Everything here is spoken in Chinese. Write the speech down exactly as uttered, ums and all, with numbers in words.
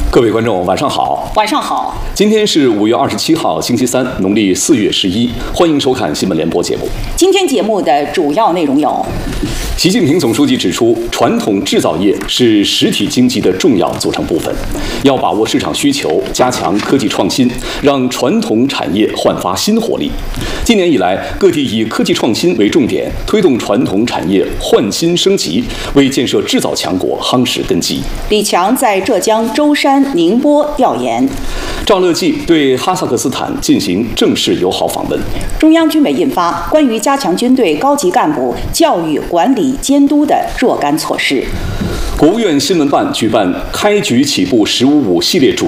各位观众，晚上好。 晚上好。 今天是五月二十七号，星期三，农历四月十一。欢迎收看新闻联播节目。 今天节目的主要内容有： 习近平总书记指出，传统制造业是实体经济的重要组成部分，要把握市场需求，加强科技创新，让传统产业焕发新活力。今年以来，各地以科技创新为重点，推动传统产业焕新升级，为建设制造强国夯实根基。 李强在浙江舟山、宁波调研。 赵乐际对哈萨克斯坦进行正式友好访问。 中央军委印发关于加强军队高级干部教育、管理、监督的若干措施。 国务院新闻办举办开局起步“十五五”系列主